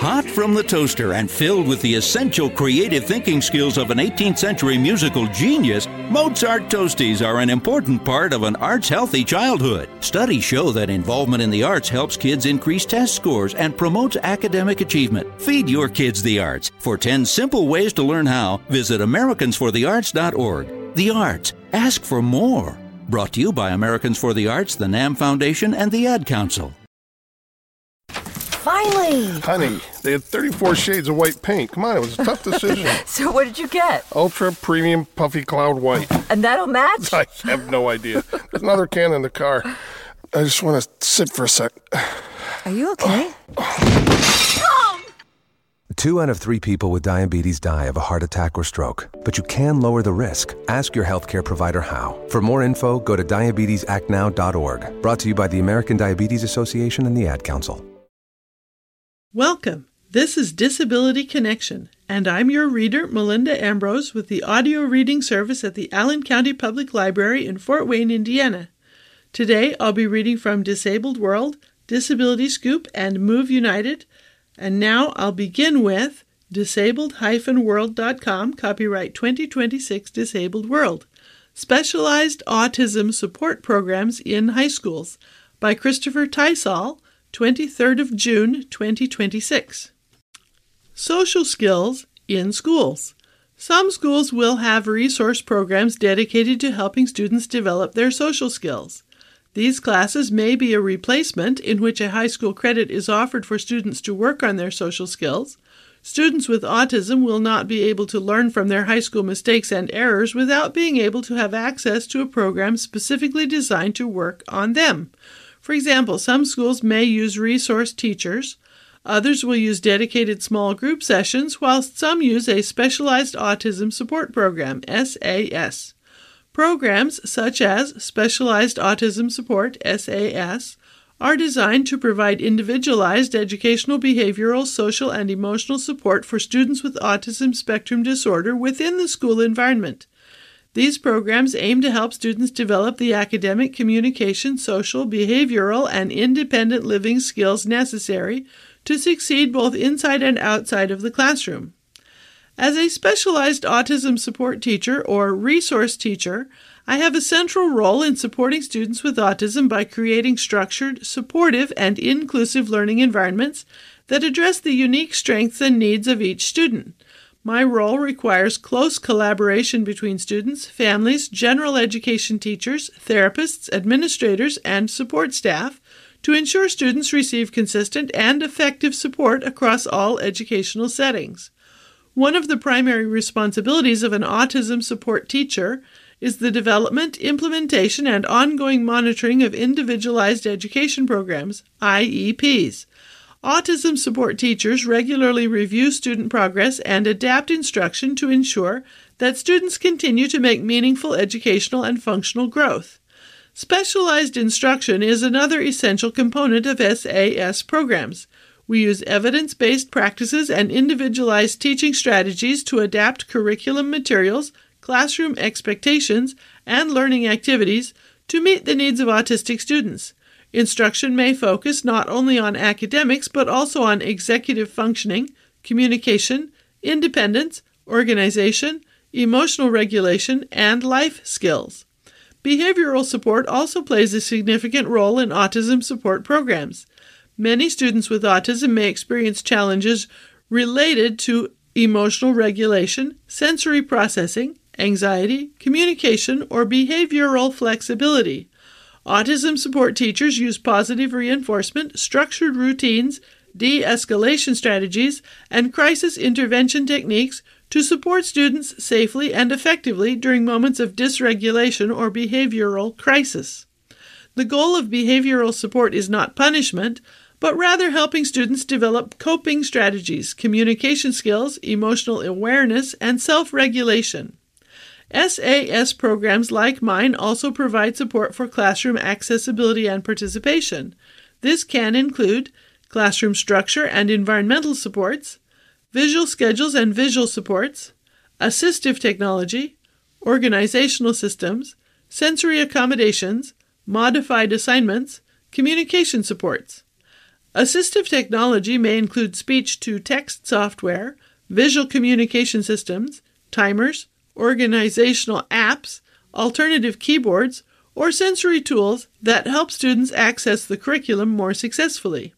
Hot from the toaster and filled with the essential creative thinking skills of an 18th century musical genius, Mozart Toasties are an important part of an arts-healthy childhood. Studies show that involvement in the arts helps kids increase test scores and promotes academic achievement. Feed your kids the arts. For 10 simple ways to learn how, visit americansforthearts.org. The arts. Ask for more. Brought to you by Americans for the Arts, the NAM Foundation, and the Ad Council. Finally! Honey, they had 34 shades of white paint. Come on, it was a tough decision. So what did you get? Ultra Premium Puffy Cloud White. And that'll match? I have no idea. There's another can in the car. I just want to sit for a sec. Are you okay? 2 out of 3 people with diabetes die of a heart attack or stroke. But you can lower the risk. Ask your healthcare provider how. For more info, go to diabetesactnow.org. Brought to you by the American Diabetes Association and the Ad Council. Welcome. This is Disability Connection, and I'm your reader, Melinda Ambrose, with the audio reading service at the Allen County Public Library in Fort Wayne, Indiana. Today, I'll be reading from Disabled World, Disability Scoop, and Move United. And now I'll begin with disabled-world.com, copyright 2026 Disabled World, Specialized Autism Support Programs in High Schools, by Christopher Tysall, 23rd of June, 2026. Social skills in schools. Some schools will have resource programs dedicated to helping students develop their social skills. These classes may be a replacement in which a high school credit is offered for students to work on their social skills. Students with autism will not be able to learn from their high school mistakes and errors without being able to have access to a program specifically designed to work on them. For example, some schools may use resource teachers. Others will use dedicated small group sessions, whilst some use a Specialized Autism Support Program, SAS. Programs such as Specialized Autism Support, SAS, are designed to provide individualized educational, behavioral, social, and emotional support for students with autism spectrum disorder within the school environment. These programs aim to help students develop the academic, communication, social, behavioral, and independent living skills necessary to succeed both inside and outside of the classroom. As a specialized autism support teacher or resource teacher, I have a central role in supporting students with autism by creating structured, supportive, and inclusive learning environments that address the unique strengths and needs of each student. My role requires close collaboration between students, families, general education teachers, therapists, administrators, and support staff to ensure students receive consistent and effective support across all educational settings. One of the primary responsibilities of an autism support teacher is the development, implementation, and ongoing monitoring of individualized education programs, IEPs. Autism support teachers regularly review student progress and adapt instruction to ensure that students continue to make meaningful educational and functional growth. Specialized instruction is another essential component of SAS programs. We use evidence-based practices and individualized teaching strategies to adapt curriculum materials, classroom expectations, and learning activities to meet the needs of autistic students. Instruction may focus not only on academics but also on executive functioning, communication, independence, organization, emotional regulation, and life skills. Behavioral support also plays a significant role in autism support programs. Many students with autism may experience challenges related to emotional regulation, sensory processing, anxiety, communication, or behavioral flexibility. Autism support teachers use positive reinforcement, structured routines, de-escalation strategies, and crisis intervention techniques to support students safely and effectively during moments of dysregulation or behavioral crisis. The goal of behavioral support is not punishment, but rather helping students develop coping strategies, communication skills, emotional awareness, and self-regulation. SAS programs like mine also provide support for classroom accessibility and participation. This can include classroom structure and environmental supports, visual schedules and visual supports, assistive technology, organizational systems, sensory accommodations, modified assignments, communication supports. Assistive technology may include speech-to-text software, visual communication systems, timers, organizational apps, alternative keyboards, or sensory tools that help students access the curriculum more successfully.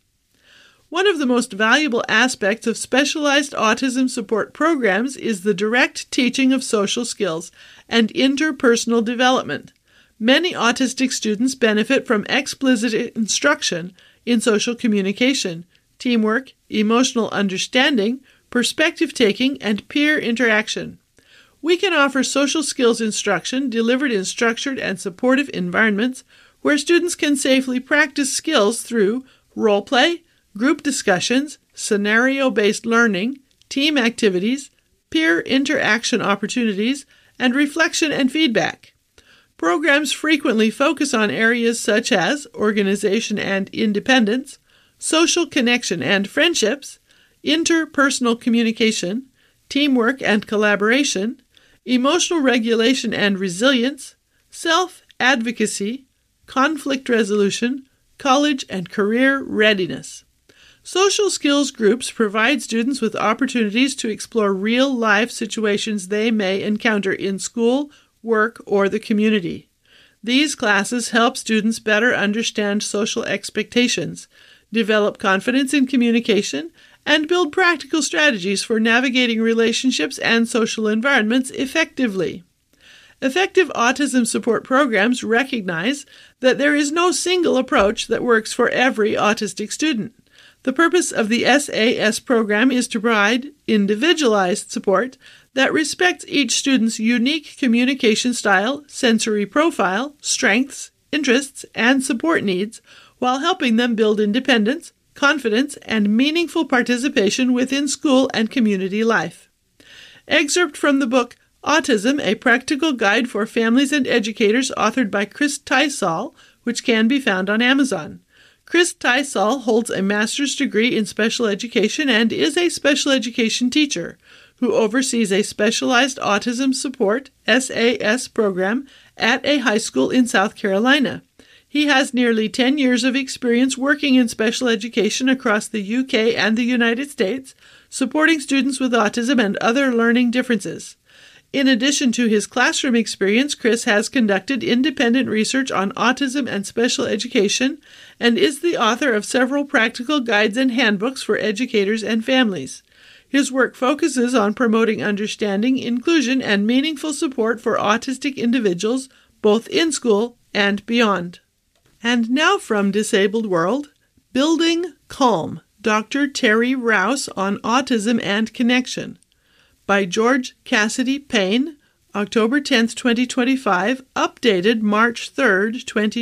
One of the most valuable aspects of specialized autism support programs is the direct teaching of social skills and interpersonal development. Many autistic students benefit from explicit instruction in social communication, teamwork, emotional understanding, perspective-taking, and peer interaction. We can offer social skills instruction delivered in structured and supportive environments where students can safely practice skills through role play, group discussions, scenario-based learning, team activities, peer interaction opportunities, and reflection and feedback. Programs frequently focus on areas such as organization and independence, social connection and friendships, interpersonal communication, teamwork and collaboration, emotional regulation and resilience, self-advocacy, conflict resolution, college and career readiness. Social skills groups provide students with opportunities to explore real-life situations they may encounter in school, work, or the community. These classes help students better understand social expectations, develop confidence in communication, and build practical strategies for navigating relationships and social environments effectively. Effective autism support programs recognize that there is no single approach that works for every autistic student. The purpose of the SAS program is to provide individualized support that respects each student's unique communication style, sensory profile, strengths, interests, and support needs, while helping them build independence, confidence, and meaningful participation within school and community life. Excerpt from the book Autism, A Practical Guide for Families and Educators, authored by Chris Tysol, which can be found on Amazon. Chris Tysol holds a master's degree in special education and is a special education teacher who oversees a specialized autism support SAS program at a high school in South Carolina. He has nearly 10 years of experience working in special education across the UK and the United States, supporting students with autism and other learning differences. In addition to his classroom experience, Chris has conducted independent research on autism and special education and is the author of several practical guides and handbooks for educators and families. His work focuses on promoting understanding, inclusion, and meaningful support for autistic individuals, both in school and beyond. And now from Disabled World, Building Calm, Dr. Terry Rouse on Autism and Connection, by George Cassidy Payne, October 10, 2025, updated March 3,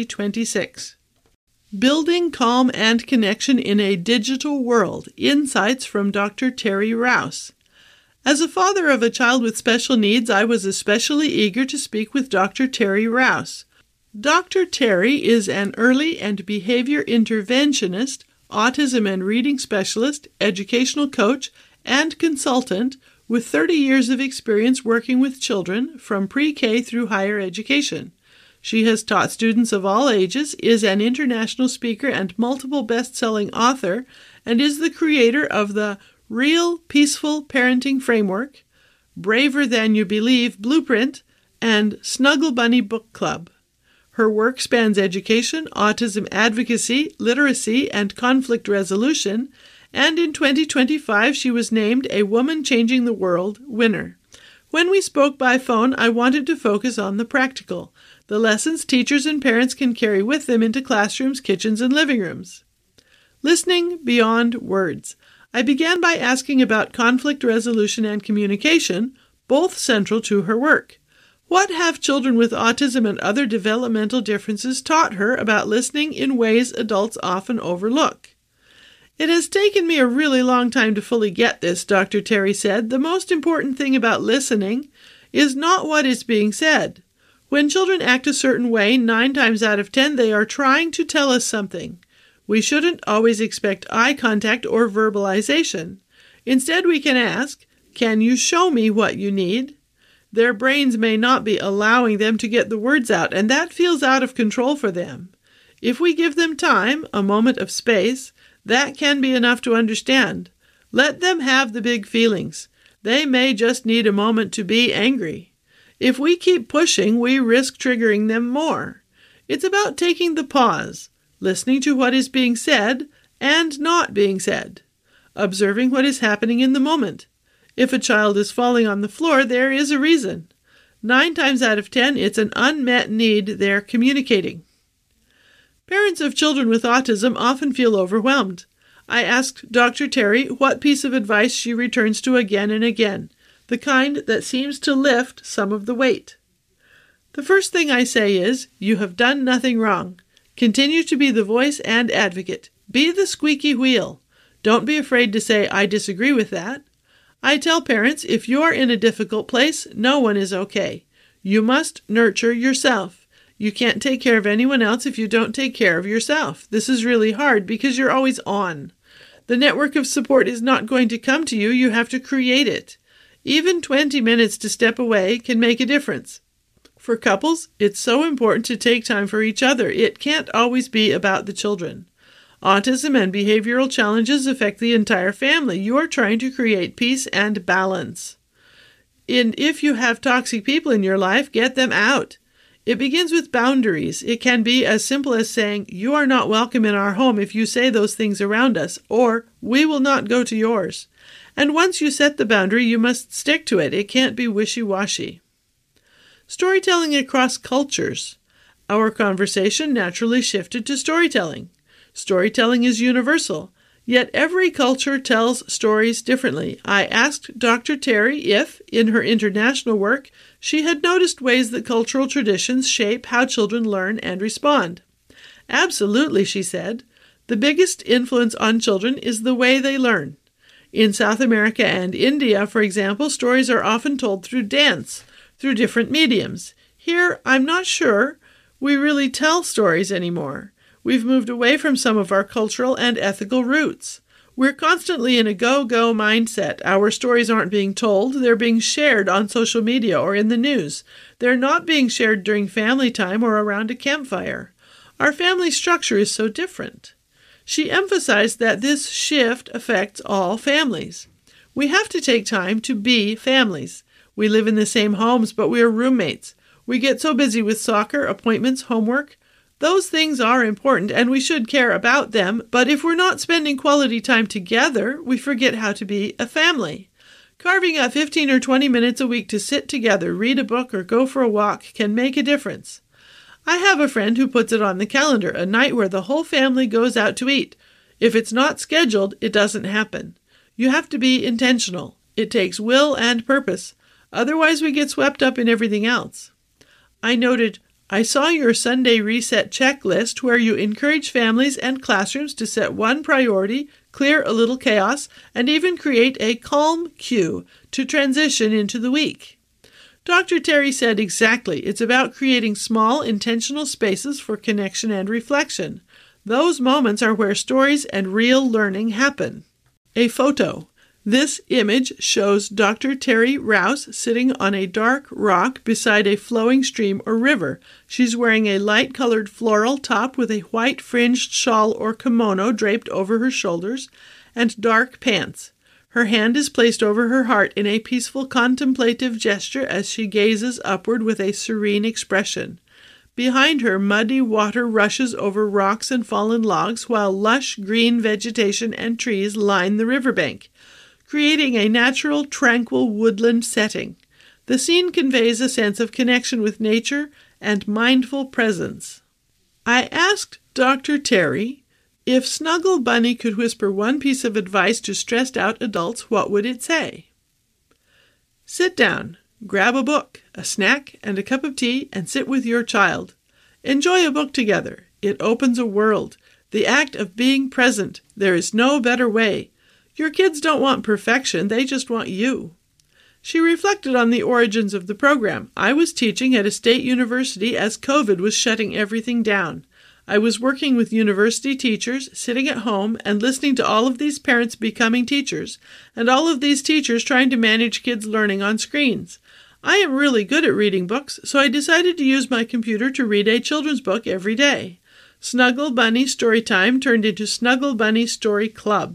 2026. Building Calm and Connection in a Digital World, Insights from Dr. Terry Rouse. As a father of a child with special needs, I was especially eager to speak with Dr. Terry Rouse. Dr. Terry is an early and behavior interventionist, autism and reading specialist, educational coach, and consultant with 30 years of experience working with children from pre-K through higher education. She has taught students of all ages, is an international speaker and multiple best-selling author, and is the creator of the Real Peaceful Parenting Framework, Braver Than You Believe Blueprint, and Snuggle Bunny Book Club. Her work spans education, autism advocacy, literacy, and conflict resolution, and in 2025 she was named a Woman Changing the World winner. When we spoke by phone, I wanted to focus on the practical, the lessons teachers and parents can carry with them into classrooms, kitchens, and living rooms. Listening beyond words. I began by asking about conflict resolution and communication, both central to her work. What have children with autism and other developmental differences taught her about listening in ways adults often overlook? It has taken me a really long time to fully get this, Dr. Terry said. The most important thing about listening is not what is being said. When children act a certain way, 9 times out of 10, they are trying to tell us something. We shouldn't always expect eye contact or verbalization. Instead, we can ask, "Can you show me what you need?" Their brains may not be allowing them to get the words out, and that feels out of control for them. If we give them time, a moment of space, That can be enough to understand. Let them have the big feelings. They may just need a moment to be angry. If we keep pushing, we risk triggering them more. It's about taking the pause, listening to what is being said and not being said, observing what is happening in the moment. If a child is falling on the floor, there is a reason. 9 times out of 10, it's an unmet need they're communicating. Parents of children with autism often feel overwhelmed. I asked Dr. Terry what piece of advice she returns to again and again, the kind that seems to lift some of the weight. The first thing I say is, you have done nothing wrong. Continue to be the voice and advocate. Be the squeaky wheel. Don't be afraid to say, I disagree with that. I tell parents, if you're in a difficult place, no one is okay. You must nurture yourself. You can't take care of anyone else if you don't take care of yourself. This is really hard because you're always on. The network of support is not going to come to you. You have to create it. Even 20 minutes to step away can make a difference. For couples, it's so important to take time for each other. It can't always be about the children. Autism and behavioral challenges affect the entire family. You are trying to create peace and balance. And if you have toxic people in your life, get them out. It begins with boundaries. It can be as simple as saying, you are not welcome in our home if you say those things around us, or we will not go to yours. And once you set the boundary, you must stick to it. It can't be wishy-washy. Storytelling across cultures. Our conversation naturally shifted to storytelling. Storytelling is universal, yet every culture tells stories differently. I asked Dr. Terry if, in her international work, she had noticed ways that cultural traditions shape how children learn and respond. Absolutely, she said. The biggest influence on children is the way they learn. In South America and India, for example, stories are often told through dance, through different mediums. Here, I'm not sure we really tell stories anymore. We've moved away from some of our cultural and ethical roots. We're constantly in a go-go mindset. Our stories aren't being told. They're being shared on social media or in the news. They're not being shared during family time or around a campfire. Our family structure is so different. She emphasized that this shift affects all families. We have to take time to be families. We live in the same homes, but we are roommates. We get so busy with soccer, appointments, homework. Those things are important, and we should care about them, but if we're not spending quality time together, we forget how to be a family. Carving out 15 or 20 minutes a week to sit together, read a book, or go for a walk can make a difference. I have a friend who puts it on the calendar, a night where the whole family goes out to eat. If it's not scheduled, it doesn't happen. You have to be intentional. It takes will and purpose. Otherwise, we get swept up in everything else. I noted, I saw your Sunday Reset checklist where you encourage families and classrooms to set one priority, clear a little chaos, and even create a calm cue to transition into the week. Dr. Terry said exactly, it's about creating small, intentional spaces for connection and reflection. Those moments are where stories and real learning happen. A photo. This image shows Dr. Terry Rouse sitting on a dark rock beside a flowing stream or river. She's wearing a light-colored floral top with a white fringed shawl or kimono draped over her shoulders and dark pants. Her hand is placed over her heart in a peaceful contemplative gesture as she gazes upward with a serene expression. Behind her, muddy water rushes over rocks and fallen logs while lush green vegetation and trees line the riverbank, creating a natural, tranquil woodland setting. The scene conveys a sense of connection with nature and mindful presence. I asked Dr. Terry, if Snuggle Bunny could whisper one piece of advice to stressed-out adults, what would it say? Sit down, grab a book, a snack, and a cup of tea, and sit with your child. Enjoy a book together. It opens a world. The act of being present. There is no better way. Your kids don't want perfection, they just want you. She reflected on the origins of the program. I was teaching at a state university as COVID was shutting everything down. I was working with university teachers, sitting at home, and listening to all of these parents becoming teachers, and all of these teachers trying to manage kids learning on screens. I am really good at reading books, so I decided to use my computer to read a children's book every day. Snuggle Bunny Storytime turned into Snuggle Bunny Story Club.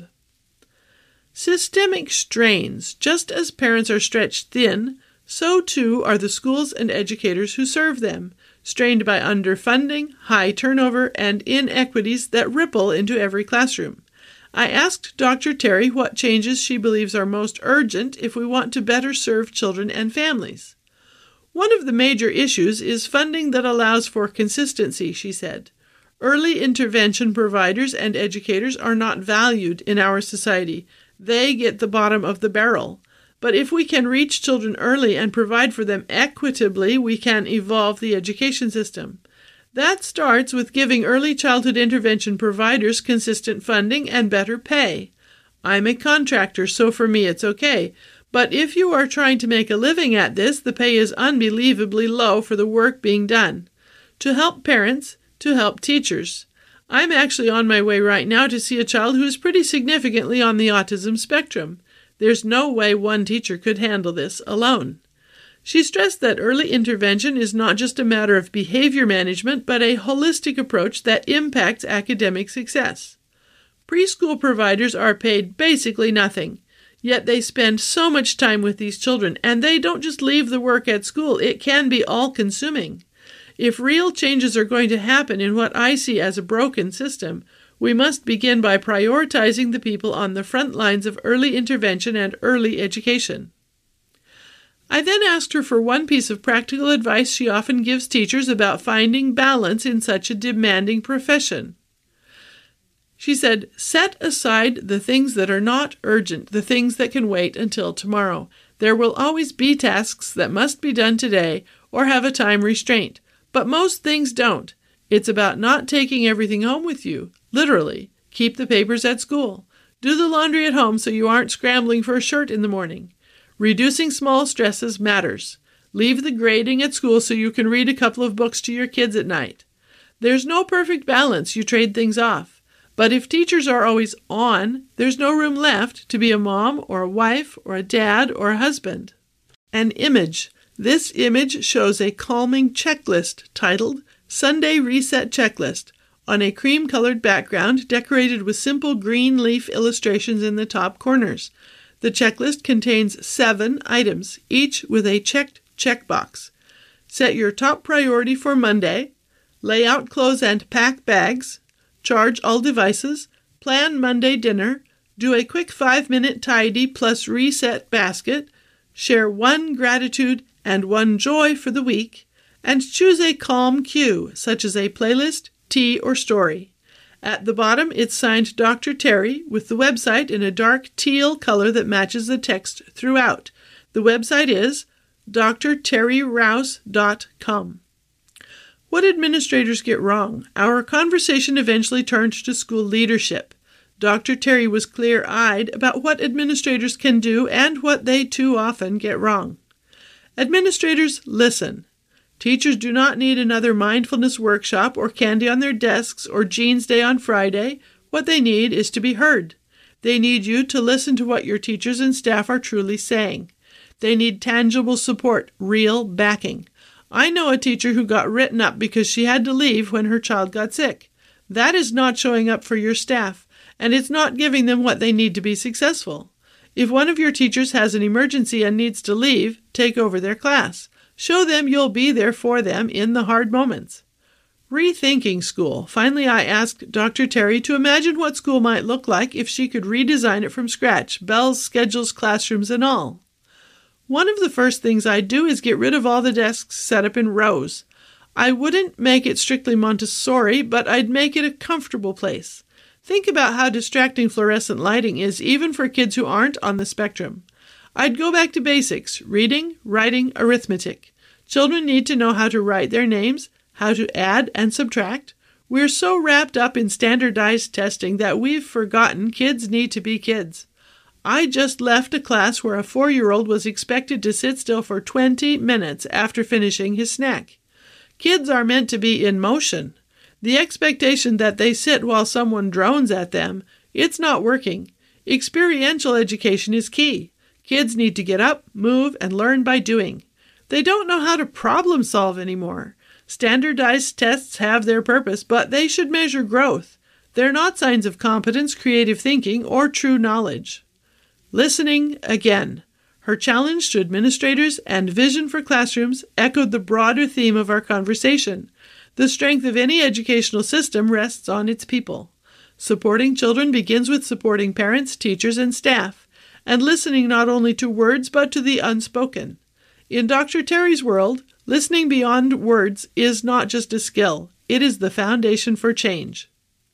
Systemic strains. Just as parents are stretched thin, so too are the schools and educators who serve them, strained by underfunding, high turnover, and inequities that ripple into every classroom. I asked Dr. Terry what changes she believes are most urgent if we want to better serve children and families. One of the major issues is funding that allows for consistency, she said. Early intervention providers and educators are not valued in our society. They get the bottom of the barrel. But if we can reach children early and provide for them equitably, we can evolve the education system. That starts with giving early childhood intervention providers consistent funding and better pay. I'm a contractor, so for me it's okay. But if you are trying to make a living at this, the pay is unbelievably low for the work being done. To help parents, to help teachers. I'm actually on my way right now to see a child who is pretty significantly on the autism spectrum. There's no way one teacher could handle this alone. She stressed that early intervention is not just a matter of behavior management, but a holistic approach that impacts academic success. Preschool providers are paid basically nothing, yet they spend so much time with these children, and they don't just leave the work at school. It can be all-consuming. If real changes are going to happen in what I see as a broken system, we must begin by prioritizing the people on the front lines of early intervention and early education. I then asked her for one piece of practical advice she often gives teachers about finding balance in such a demanding profession. She said, set aside the things that are not urgent, the things that can wait until tomorrow. There will always be tasks that must be done today or have a time restraint, but most things don't. It's about not taking everything home with you. Literally, keep the papers at school. Do the laundry at home so you aren't scrambling for a shirt in the morning. Reducing small stresses matters. Leave the grading at school so you can read a couple of books to your kids at night. There's no perfect balance. You trade things off. But if teachers are always on, there's no room left to be a mom or a wife or a dad or a husband. An image. This image shows a calming checklist titled Sunday Reset Checklist on a cream-colored background decorated with simple green leaf illustrations in the top corners. The checklist contains 7 items, each with a checked checkbox. Set your top priority for Monday, lay out clothes and pack bags, charge all devices, plan Monday dinner, do a quick 5-minute tidy plus reset basket, share 1 gratitude and 1 joy for the week, and choose a calm cue, such as a playlist, tea, or story. At the bottom, it's signed Dr. Terry, with the website in a dark teal color that matches the text throughout. The website is drterryrouse.com. What administrators get wrong? Our conversation eventually turned to school leadership. Dr. Terry was clear-eyed about what administrators can do and what they too often get wrong. Administrators, listen. Teachers do not need another mindfulness workshop or candy on their desks or Jeans Day on Friday. What they need is to be heard. They need you to listen to what your teachers and staff are truly saying. They need tangible support, real backing. I know a teacher who got written up because she had to leave when her child got sick. That is not showing up for your staff, and it's not giving them what they need to be successful. If one of your teachers has an emergency and needs to leave, take over their class. Show them you'll be there for them in the hard moments. Rethinking school. Finally, I asked Dr. Terry to imagine what school might look like if she could redesign it from scratch, bells, schedules, classrooms, and all. One of the first things I'd do is get rid of all the desks set up in rows. I wouldn't make it strictly Montessori, but I'd make it a comfortable place. Think about how distracting fluorescent lighting is, even for kids who aren't on the spectrum. I'd go back to basics, reading, writing, arithmetic. Children need to know how to write their names, how to add and subtract. We're so wrapped up in standardized testing that we've forgotten kids need to be kids. I just left a class where a 4-year-old was expected to sit still for 20 minutes after finishing his snack. Kids are meant to be in motion. The expectation that they sit while someone drones at them, it's not working. Experiential education is key. Kids need to get up, move, and learn by doing. They don't know how to problem solve anymore. Standardized tests have their purpose, but they should measure growth. They're not signs of competence, creative thinking, or true knowledge. Listening again. Her challenge to administrators and vision for classrooms echoed the broader theme of our conversation. The strength of any educational system rests on its people. Supporting children begins with supporting parents, teachers, and staff, and listening not only to words but to the unspoken. In Dr. Terry's world, listening beyond words is not just a skill, it is the foundation for change.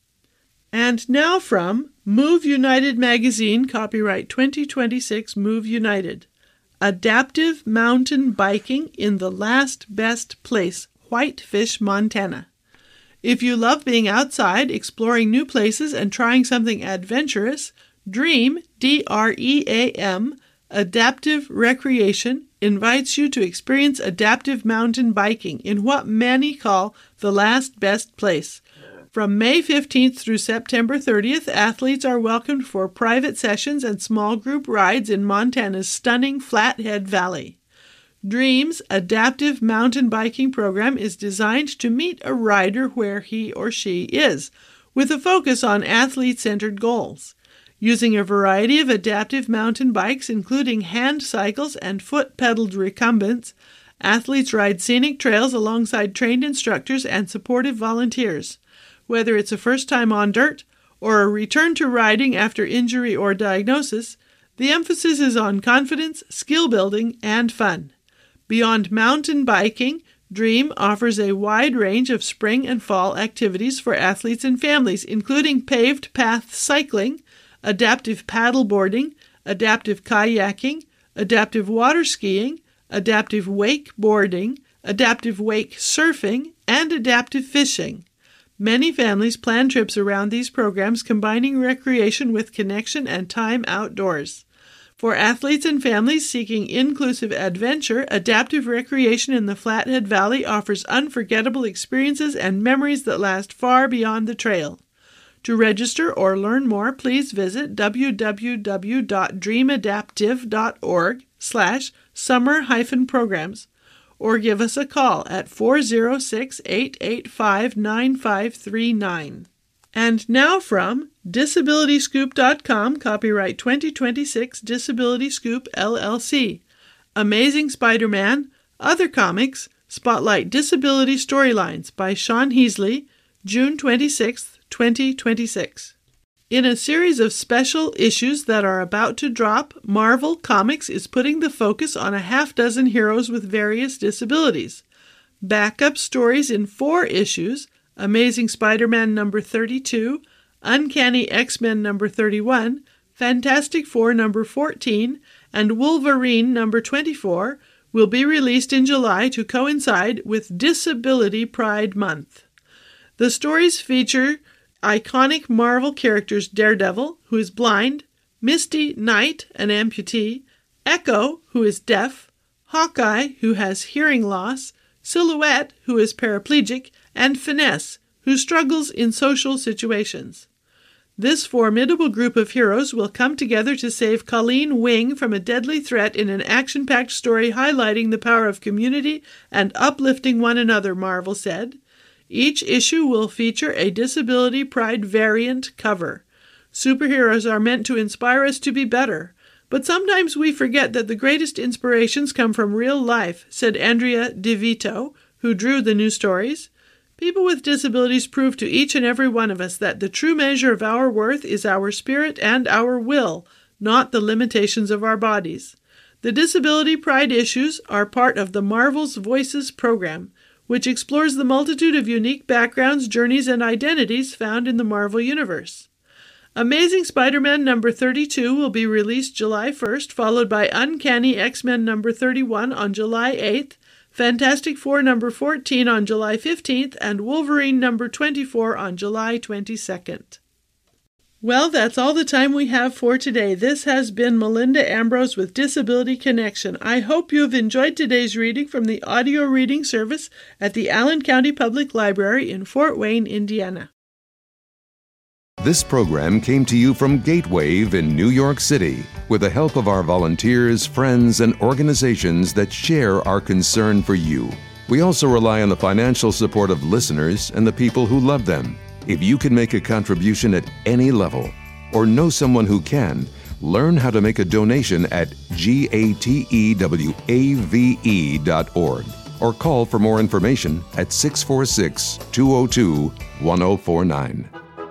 And now from Move United Magazine, copyright 2026 Move United. Adaptive Mountain Biking in the Last Best Place, Whitefish, Montana. If you love being outside, exploring new places, and trying something adventurous, DREAM, D-R-E-A-M, Adaptive Recreation, invites you to experience adaptive mountain biking in what many call the last best place. From May 15th through September 30th, athletes are welcomed for private sessions and small group rides in Montana's stunning Flathead Valley. DREAM's adaptive mountain biking program is designed to meet a rider where he or she is, with a focus on athlete-centered goals. Using a variety of adaptive mountain bikes, including hand cycles and foot-pedaled recumbents, athletes ride scenic trails alongside trained instructors and supportive volunteers. Whether it's a first time on dirt or a return to riding after injury or diagnosis, the emphasis is on confidence, skill building, and fun. Beyond mountain biking, DREAM offers a wide range of spring and fall activities for athletes and families, including paved path cycling, adaptive paddleboarding, adaptive kayaking, adaptive water skiing, adaptive wakeboarding, adaptive wake surfing, and adaptive fishing. Many families plan trips around these programs, combining recreation with connection and time outdoors. For athletes and families seeking inclusive adventure, adaptive recreation in the Flathead Valley offers unforgettable experiences and memories that last far beyond the trail. To register or learn more, please visit www.dreamadaptive.org/summer-programs or give us a call at 406-885-9539. And now from DisabilityScoop.com, copyright 2026 Disability Scoop, LLC. Amazing Spider-Man, Other Comics, Spotlight Disability Storylines by Sean Heasley, June 26, 2026. In a series of special issues that are about to drop, Marvel Comics is putting the focus on a half-dozen heroes with various disabilities. Backup stories in 4 issues, Amazing Spider-Man number 32, Uncanny X-Men number 31, Fantastic Four number 14, and Wolverine number 24, will be released in July to coincide with Disability Pride Month. The stories feature iconic Marvel characters Daredevil, who is blind, Misty Knight, an amputee, Echo, who is deaf, Hawkeye, who has hearing loss, Silhouette, who is paraplegic, and Finesse, who struggles in social situations. This formidable group of heroes will come together to save Colleen Wing from a deadly threat in an action-packed story highlighting the power of community and uplifting one another, Marvel said. Each issue will feature a Disability Pride variant cover. Superheroes are meant to inspire us to be better, but sometimes we forget that the greatest inspirations come from real life, said Andrea DeVito, who drew the new stories. People with disabilities prove to each and every one of us that the true measure of our worth is our spirit and our will, not the limitations of our bodies. The Disability Pride issues are part of the Marvel's Voices program, which explores the multitude of unique backgrounds, journeys, and identities found in the Marvel Universe. Amazing Spider-Man number 32 will be released July 1st, followed by Uncanny X-Men number 31 on July 8th, Fantastic Four number 14 on July 15th, and Wolverine number 24 on July 22nd. Well, that's all the time we have for today. This has been Melinda Ambrose with Disability Connection. I hope you have enjoyed today's reading from the audio reading service at the Allen County Public Library in Fort Wayne, Indiana. This program came to you from Gatewave in New York City with the help of our volunteers, friends, and organizations that share our concern for you. We also rely on the financial support of listeners and the people who love them. If you can make a contribution at any level or know someone who can, learn how to make a donation at gatewave.org or call for more information at 646-202-1049.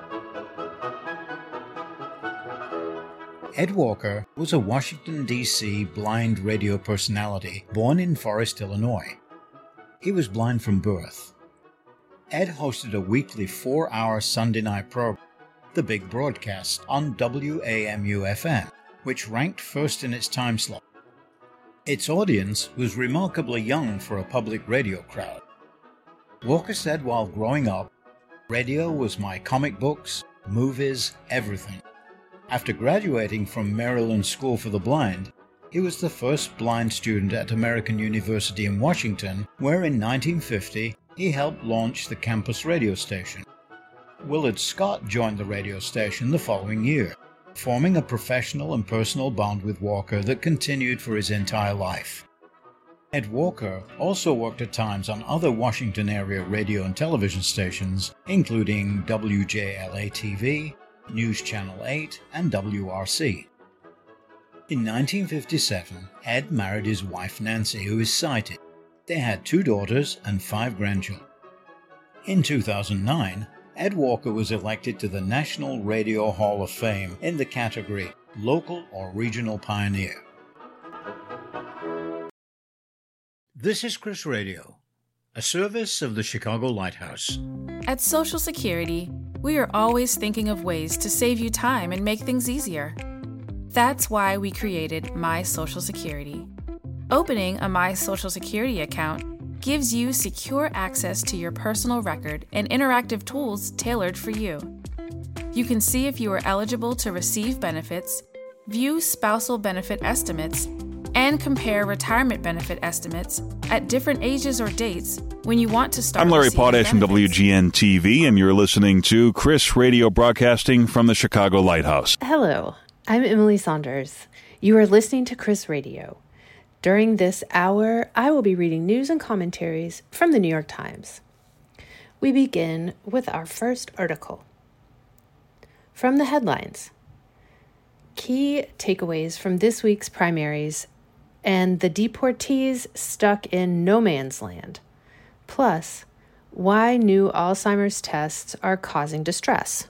Ed Walker was a Washington, D.C. blind radio personality born in Forest, Illinois. He was blind from birth. Ed hosted a weekly 4-hour Sunday night program, The Big Broadcast, on WAMU-FM, which ranked first in its time slot. Its audience was remarkably young for a public radio crowd. Walker said while growing up, radio was my comic books, movies, everything. After graduating from Maryland School for the Blind, he was the first blind student at American University in Washington, where in 1950 he helped launch the campus radio station. Willard Scott joined the radio station the following year, forming a professional and personal bond with Walker that continued for his entire life. Ed Walker also worked at times on other Washington area radio and television stations, including WJLA-TV, News Channel 8, and WRC. In 1957, Ed married his wife Nancy, who is sighted. They had 2 daughters and 5 grandchildren. In 2009, Ed Walker was elected to the National Radio Hall of Fame in the category Local or Regional Pioneer. This is Chris Radio, a service of the Chicago Lighthouse. At Social Security, we are always thinking of ways to save you time and make things easier. That's why we created My Social Security. Opening a My Social Security account gives you secure access to your personal record and interactive tools tailored for you. You can see if you are eligible to receive benefits, view spousal benefit estimates, and compare retirement benefit estimates at different ages or dates when you want to start. I'm Larry Potash from WGN-TV, and you're listening to Chris Radio, broadcasting from the Chicago Lighthouse. Hello, I'm Emily Saunders. You are listening to Chris Radio. During this hour, I will be reading news and commentaries from the New York Times. We begin with our first article. From the headlines, key takeaways from this week's primaries and the deportees stuck in no man's land. Plus, why new Alzheimer's tests are causing distress.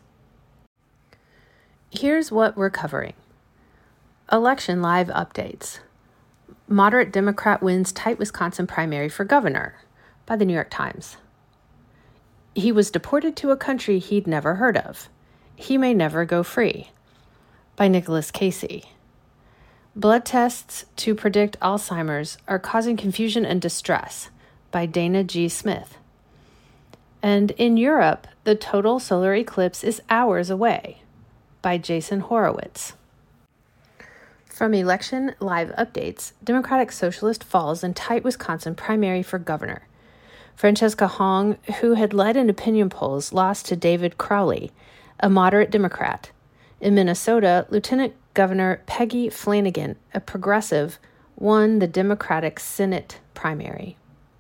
Here's what we're covering. Election live updates. Moderate Democrat wins tight Wisconsin primary for governor by the New York Times. He was deported to a country he'd never heard of. He may never go free by Nicholas Casey. Blood tests to predict Alzheimer's are causing confusion and distress by Dana G. Smith. And in Europe, the total solar eclipse is hours away by Jason Horowitz. From Election Live Updates, Democratic Socialist falls in tight Wisconsin primary for governor. Francesca Hong, who had led in opinion polls, lost to David Crowley, a moderate Democrat. In Minnesota, Lieutenant Governor Peggy Flanagan, a progressive, won the Democratic Senate primary.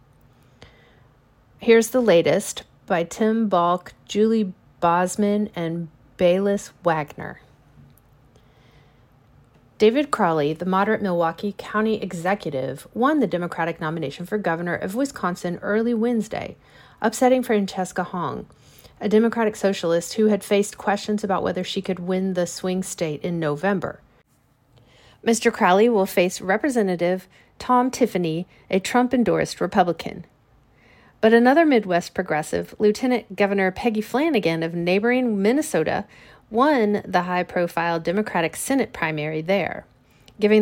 Here's the latest by Tim Balk, Julie Bosman, and Bayless Wagner. David Crowley, the moderate Milwaukee County executive, won the Democratic nomination for governor of Wisconsin early Wednesday, upsetting Francesca Hong, a Democratic socialist who had faced questions about whether she could win the swing state in November. Mr. Crowley will face Representative Tom Tiffany, a Trump-endorsed Republican. But another Midwest progressive, Lieutenant Governor Peggy Flanagan of neighboring Minnesota, won the high-profile Democratic Senate primary there.